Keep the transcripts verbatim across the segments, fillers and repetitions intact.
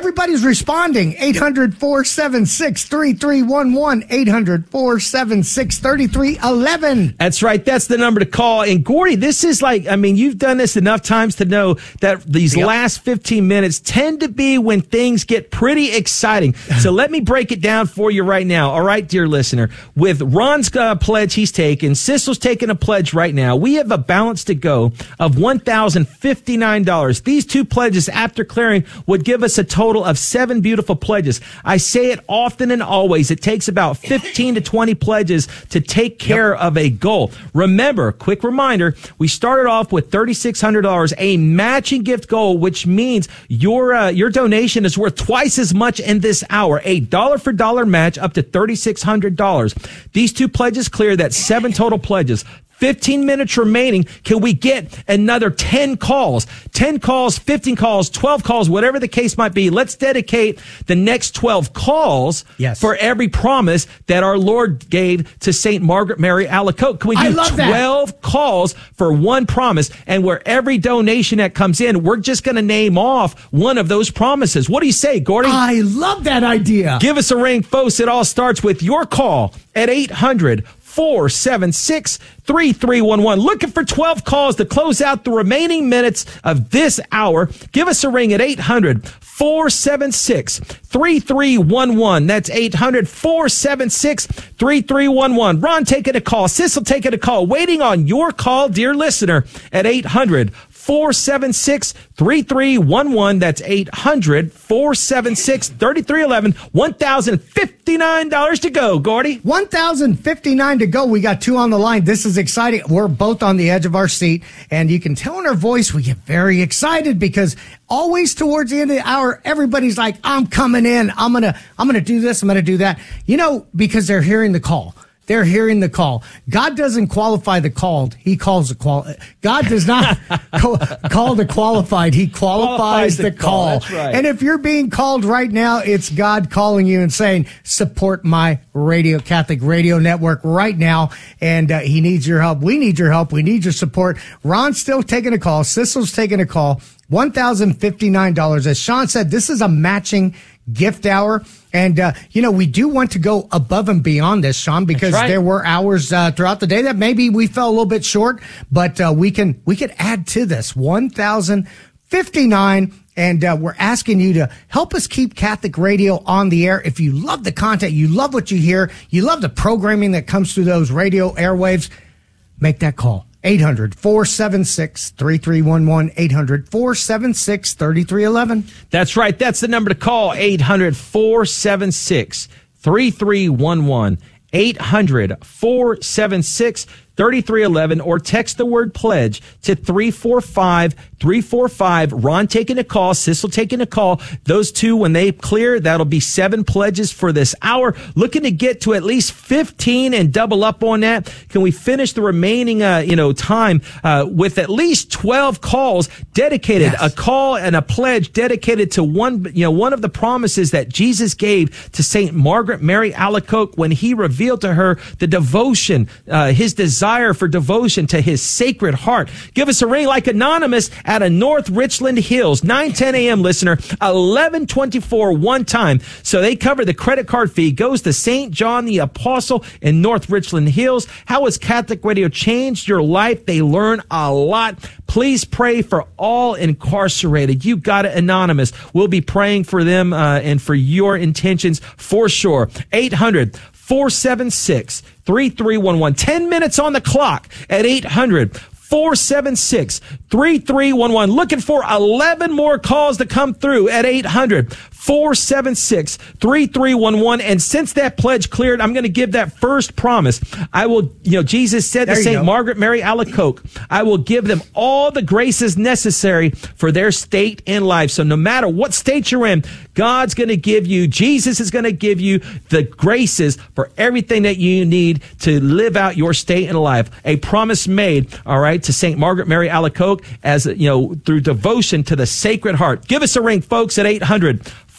everybody's responding. eight hundred, four seven six, three three one one. eight hundred, four seven six, three three one one. That's right. That's the number to call. And Gordy, this is like, I mean, you've done this enough times to know that these yep. last fifteen minutes tend to be when things get pretty exciting. So let me break it down for you right now. All right, dear listener, with Ron's uh, pledge he's taken, Sissel's taking a pledge right now. We have a balance to go of one thousand fifty-nine dollars. These two pledges after clearing would give us a total of seven beautiful pledges. I say it often and always. It takes about fifteen to twenty pledges to take care yep. of a goal. Remember, quick reminder, we started off with three thousand six hundred dollars, a matching gift goal, which means your uh, your donation is worth twice as much in this hour. A dollar for dollar match up to three thousand six hundred dollars. These two pledges clear that seven total pledges. fifteen minutes remaining. Can we get another ten calls? ten calls, fifteen calls, twelve calls, whatever the case might be. Let's dedicate the next twelve calls yes. for every promise that our Lord gave to Saint Margaret Mary Alacoque. Can we do twelve that. calls for one promise? And where every donation that comes in, we're just going to name off one of those promises. What do you say, Gordy? I love that idea. Give us a ring, folks. It all starts with your call at eight hundred, four seven six, three three one one. Looking for twelve calls to close out the remaining minutes of this hour. Give us a ring at eight hundred, four seven six, three three one one. That's eight hundred, four seven six, three three one one. Ron taking a call. Sissel taking a call. Waiting on your call, dear listener, at eight hundred, four seven six, three three one one. That's eight hundred, four seven six, three three one one. one thousand fifty-nine dollars to go, Gordy. one thousand fifty-nine to go. We got two on the line. This is exciting. We're both on the edge of our seat, and you can tell in our voice we get very excited because always towards the end of the hour, everybody's like, I'm coming in. I'm going to, I'm going to do this. I'm going to do that. You know, because they're hearing the call. They're hearing the call. God doesn't qualify the called. He calls the qual. God does not co- call the qualified. He qualifies, qualifies the, the call. call. That's right. And if you're being called right now, it's God calling you and saying, support my radio, Catholic radio network right now. And uh, he needs your help. We need your help. We need your support. Ron's still taking a call. Sissel's taking a call. one thousand fifty-nine dollars. As Sean said, this is a matching gift hour. And, uh, you know, we do want to go above and beyond this, Sean, because right. there were hours uh, throughout the day that maybe we fell a little bit short, but uh, we can we can add to this one thousand fifty-nine. And uh, we're asking you to help us keep Catholic radio on the air. If you love the content, you love what you hear, you love the programming that comes through those radio airwaves, make that call. eight hundred, four seven six, three three one one. eight hundred, four seven six, three three one one. That's right. That's the number to call. eight hundred, four seven six, three three one one. eight hundred, four seven six, three three one one. Or text the word pledge to three four five, three four five. Ron taking a call. Sissel taking a call. Those two, when they clear, that'll be seven pledges for this hour. Looking to get to at least fifteen and double up on that. Can we finish the remaining, uh, you know, time, uh, with at least twelve calls dedicated, yes. a call and a pledge dedicated to one, you know, one of the promises that Jesus gave to Saint Margaret Mary Alacoque when he revealed to her the devotion, uh, his desire for devotion to his sacred heart. Give us a ring like Anonymous out of North Richland Hills. nine ten a.m. listener, eleven twenty-four one time. So they cover the credit card fee. Goes to Saint John the Apostle in North Richland Hills. How has Catholic Radio changed your life? They learn a lot. Please pray for all incarcerated. You got it, Anonymous. We'll be praying for them uh, and for your intentions for sure. eight hundred, four seven six, three three one one. Ten minutes on the clock at eight hundred, four seven six, three three one one. Looking for eleven more calls to come through at eight hundred, four seven six, three three one one. And since that pledge cleared, I'm going to give that first promise. I will, you know, Jesus said there to Saint Margaret Mary Alacoque, I will give them all the graces necessary for their state in life. So no matter what state you're in, God's going to give you, Jesus is going to give you the graces for everything that you need to live out your state in life. A promise made, all right, to Saint Margaret Mary Alacoque as, you know, through devotion to the Sacred Heart. Give us a ring, folks, at eight hundred,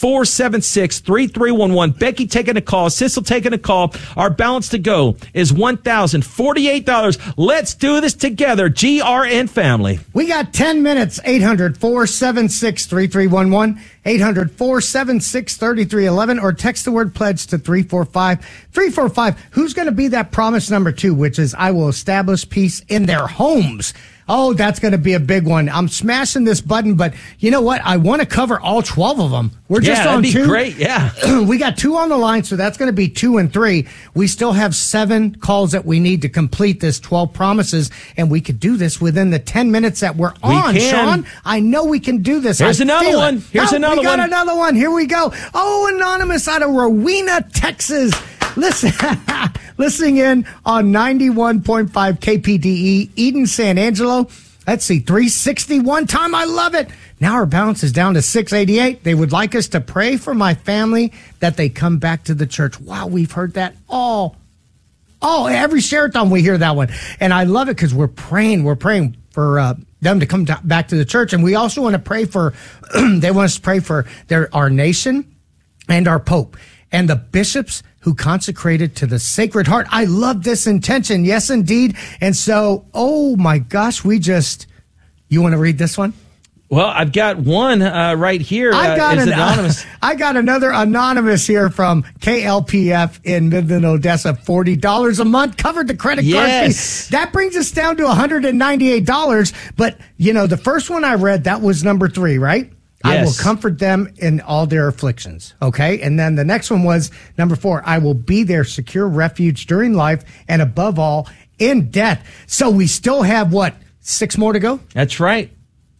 four seven six, three three one one. Becky taking a call. Sissel taking a call. Our balance to go is one thousand forty-eight dollars. Let's do this together, G R N family. We got ten minutes. eight hundred, four seven six, three three one one. eight hundred, four seven six, three three one one. Or text the word pledge to three four five, three four five. Who's going to be that promise number two, which is I will establish peace in their homes. Oh, that's going to be a big one. I'm smashing this button, but you know what? I want to cover all twelve of them. We're just yeah, on that'd be two. Great, yeah. We got two on the line, so that's going to be two and three. We still have seven calls that we need to complete this twelve promises, and we could do this within the ten minutes that we're on, we can. Sean. I know we can do this. Here's I another one. It. Here's oh, another we got one. another one. Here we go. Oh, anonymous out of Rowena, Texas. Listen, listening in on ninety-one point five K P D E, Eden, San Angelo. Let's see, three sixty-one time. I love it. Now our balance is down to six eighty-eight. They would like us to pray for my family that they come back to the church. Wow, we've heard that all. Oh, every Sherathon we hear that one. And I love it because we're praying. We're praying for uh, them to come to, back to the church. And we also want to pray for, they want us to pray for their our nation and our Pope and the bishops who consecrated to the Sacred Heart. I love this intention. Yes, indeed. And so, oh my gosh, we just, you want to read this one? Well, I've got one uh, right here. I got uh, an, anonymous. Uh, I got another anonymous here from K L P F in Midland, Odessa. forty dollars a month, covered the credit yes. card fee. That brings us down to one hundred ninety-eight dollars. But, you know, the first one I read, that was number three, right? Yes. I will comfort them in all their afflictions. Okay. And then the next one was number four. I will be their secure refuge during life and above all in death. So we still have what? Six more to go? That's right.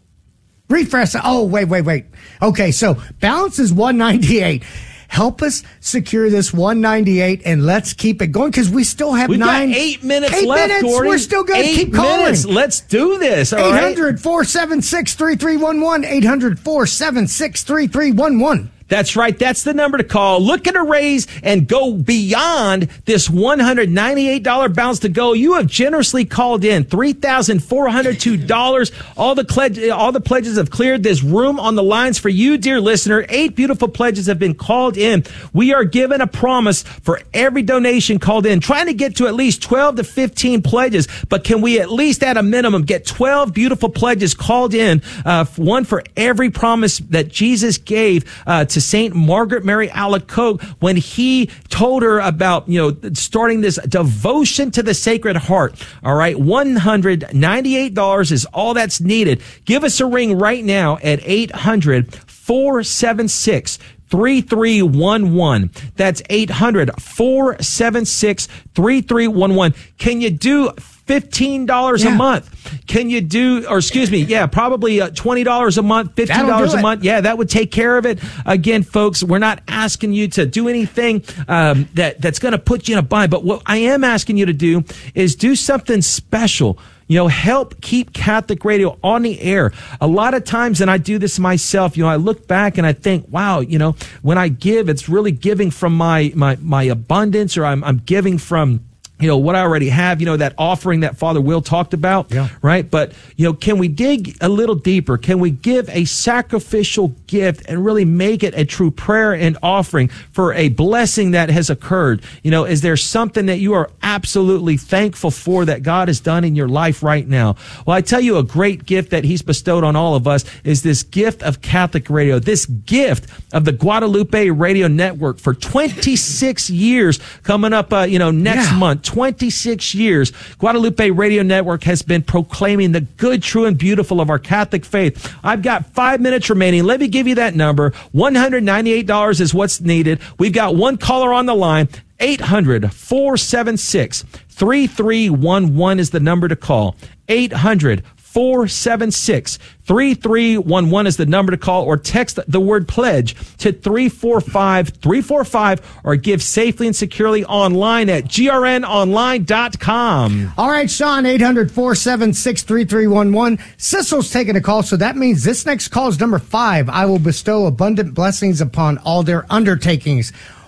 Refresh. Oh, wait, wait, wait. Okay. So balance is one ninety-eight. Help us secure this one ninety-eight and let's keep it going because we still have We've nine. Got eight minutes eight left, minutes. Gordy. We're still going to eight keep calling. Minutes. Let's do this. All eight hundred, four seven six, three three one one. eight hundred, four seven six, three three one one. That's right. That's the number to call. Look at a raise and go beyond this one hundred ninety-eight dollars balance to go. You have generously called in three thousand four hundred two dollars. All the pledge, all the pledges have cleared. There's room on the lines for you, dear listener. Eight beautiful pledges have been called in. We are given a promise for every donation called in, trying to get to at least twelve to fifteen pledges. But can we at least at a minimum get twelve beautiful pledges called in, uh, one for every promise that Jesus gave uh, to Saint Margaret Mary Alacoque when he told her about, you know, starting this devotion to the Sacred Heart. All right. one hundred ninety-eight dollars is all that's needed. Give us a ring right now at eight hundred, four seven six, three three one one. That's eight hundred, four seven six, three three one one. Can you do fifteen dollars yeah. a month? Can you do, or excuse me, yeah, probably uh, twenty dollars a month, fifteen dollars a month. Yeah, that would take care of it. Again, folks, we're not asking you to do anything um, that that's going to put you in a bind. But what I am asking you to do is do something special. You know, help keep Catholic Radio on the air. A lot of times, and I do this myself, you know, I look back and I think, wow, you know, when I give, it's really giving from my my my abundance, or I'm I'm giving from, you know, what I already have, you know, that offering that Father Will talked about, yeah. right? But, you know, can we dig a little deeper? Can we give a sacrificial gift and really make it a true prayer and offering for a blessing that has occurred? You know, is there something that you are absolutely thankful for that God has done in your life right now? Well, I tell you, a great gift that he's bestowed on all of us is this gift of Catholic Radio, this gift of the Guadalupe Radio Network for twenty-six years coming up, uh, you know, next yeah. month. twenty-six years, Guadalupe Radio Network has been proclaiming the good, true, and beautiful of our Catholic faith. I've got five minutes remaining. Let me give you that number. one hundred ninety-eight dollars is what's needed. We've got one caller on the line. eight hundred, four seven six, three three one one is the number to call. eight hundred, four seven six, three three one one is the number to call, or text the word pledge to three four five, three four five, or give safely and securely online at G R N online dot com. All right, Sean, eight hundred, four seven six, three three one one. Sissel's taking a call, so that means this next call is number five. I will bestow abundant blessings upon all their undertakings.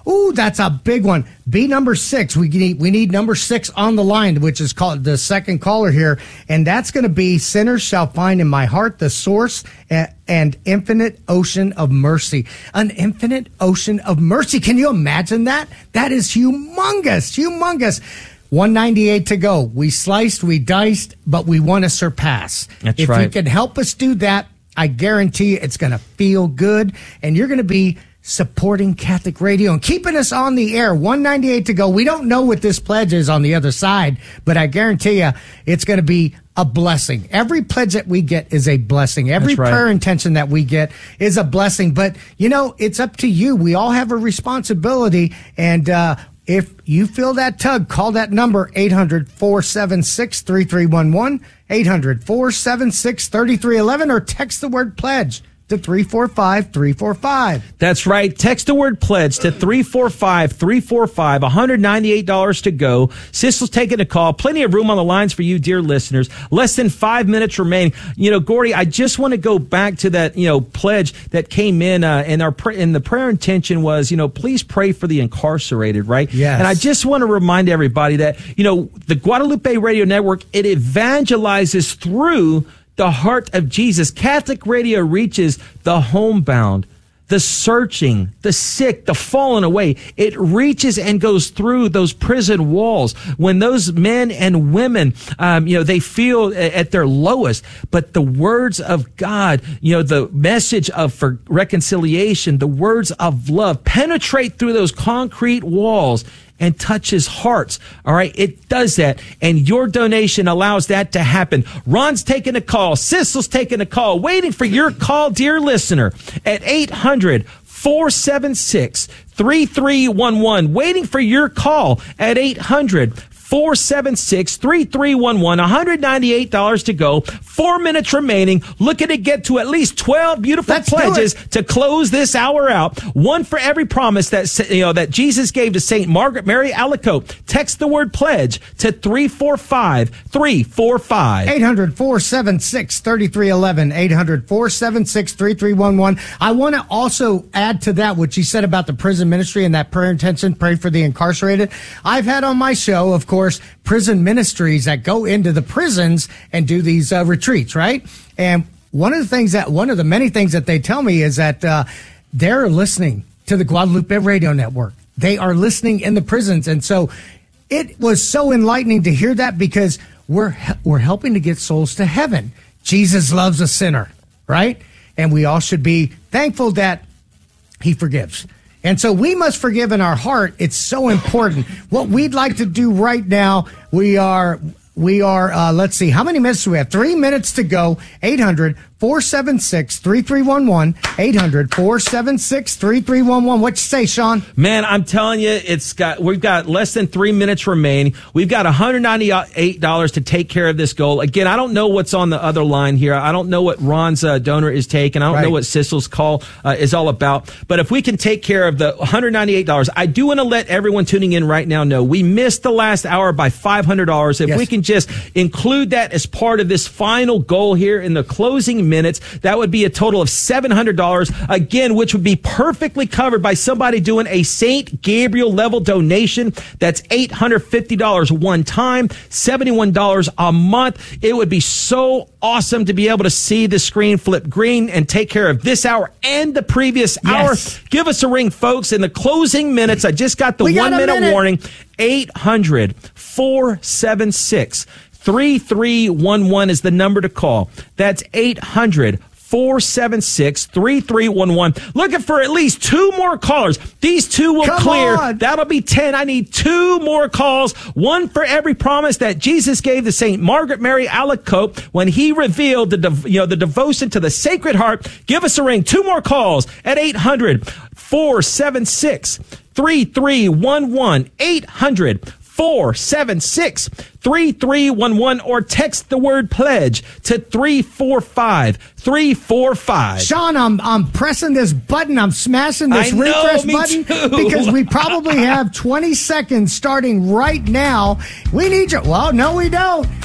Ooh, that's a big one. Be number six. We need we need number six on the line, which is called the second caller here, and that's going to be sinners shall find in my heart the source and infinite ocean of mercy. An infinite ocean of mercy. Can you imagine that? That is humongous, humongous. one ninety-eight to go. We sliced, we diced, but we want to surpass. That's if right. you can help us do that, I guarantee you it's going to feel good, and you're going to be supporting Catholic Radio and keeping us on the air. one ninety-eight to go. We don't know what this pledge is on the other side, but I guarantee you it's going to be a blessing. Every pledge that we get is a blessing. Every right. prayer intention that we get is a blessing. But, you know, it's up to you. We all have a responsibility, and uh if you feel that tug, call that number, eight hundred, four seven six, three three one one, eight hundred, four seven six, three three one one, or text the word pledge to three four five, three four five. That's right. Text the word pledge to three four five, three four five. one hundred ninety-eight dollars to go. Sissel's taking a call. Plenty of room on the lines for you, dear listeners. Less than five minutes remaining. You know, Gordy, I just want to go back to that, you know, pledge that came in, uh, and our pr- and the prayer intention was, you know, please pray for the incarcerated, right? Yes. And I just want to remind everybody that, you know, the Guadalupe Radio Network, it evangelizes through the heart of Jesus. Catholic Radio reaches the homebound, the searching, the sick, the fallen away. It reaches and goes through those prison walls when those men and women, um, you know, they feel at their lowest. But the words of God, you know, the message of for reconciliation, the words of love penetrate through those concrete walls and touches hearts. All right. It does that. And your donation allows that to happen. Ron's taking a call. Sissel's taking a call. Waiting for your call, dear listener, at eight hundred, four seven six, three three one one. Waiting for your call at eight hundred, four seven six, three three one one. one hundred ninety-eight dollars to go. Four minutes remaining. Looking to get to at least twelve beautiful Let's pledges to close this hour out. One for every promise that, you know, that Jesus gave to Saint Margaret Mary Alacoque. Text the word pledge to three four five, three four five. eight hundred, four seven six, three three one one. eight hundred, four seven six, three three one one. I want to also add to that what you said about the prison ministry and that prayer intention, pray for the incarcerated. I've had on my show, of course, prison ministries that go into the prisons and do these uh, retreats, right? And one of the things that, one of the many things that they tell me is that uh, they're listening to the Guadalupe Radio Network. They are listening in the prisons. And so it was so enlightening to hear that, because we're, we're helping to get souls to heaven. Jesus loves a sinner, right? And we all should be thankful that he forgives. And so we must forgive in our heart. It's so important. What we'd like to do right now, we are, we are, uh, let's see, how many minutes do we have? Three minutes to go. eight hundred, four seven six, three three one one. eight hundred, four seven six, three three one one. What you say, Sean? Man, I'm telling you, it's got, we've got less than three minutes remaining. We've got one hundred ninety-eight dollars to take care of this goal. Again, I don't know what's on the other line here. I don't know what Ron's uh, donor is taking. I don't right. know what Sissel's call uh, is all about. But if we can take care of the one hundred ninety-eight dollars, I do want to let everyone tuning in right now know we missed the last hour by five hundred dollars. If yes. we can just include that as part of this final goal here in the closing minutes, that would be a total of seven hundred dollars, again, which would be perfectly covered by somebody doing a Saint Gabriel level donation. That's eight hundred fifty dollars one time, seventy-one dollars a month. It would be so awesome to be able to see the screen flip green and take care of this hour and the previous yes. hour. Give us a ring, folks. In the closing minutes, I just got the We got one minute minute. warning. eight hundred, four seven six, three three one one is the number to call. That's eight hundred, four seven six, three three one one. Looking for at least two more callers. These two will Come clear. on. That'll be ten. I need two more calls. One for every promise that Jesus gave to Saint Margaret Mary Alacoque when he revealed the, dev- you know, the devotion to the Sacred Heart. Give us a ring. Two more calls at eight hundred, four seven six, three three one one. eight hundred, four seven six, three three one one, or text the word pledge to three four five, three four five. Sean, I'm I'm pressing this button. I'm smashing this I know, refresh me button too. because we probably have twenty seconds starting right now. We need you. Well, no, we don't.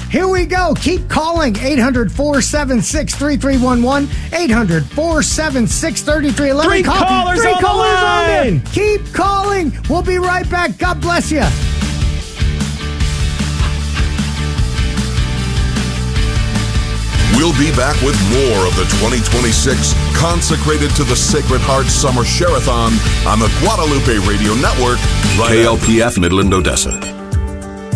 Here we go. Keep calling. eight hundred, four seven six, three three one one. eight hundred, four seven six, three three one one. Three Call, callers three on callers the line. on there. Keep calling. We'll be right back. God bless you. We'll be back with more of the twenty twenty-six Consecrated to the Sacred Heart Summer Share-a-thon on the Guadalupe Radio Network. Right K L P F Midland, Odessa.